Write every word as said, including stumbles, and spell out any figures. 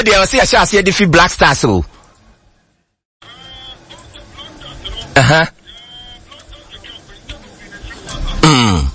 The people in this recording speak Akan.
no dey say a share the Black Stars so. Uh-huh. Mm.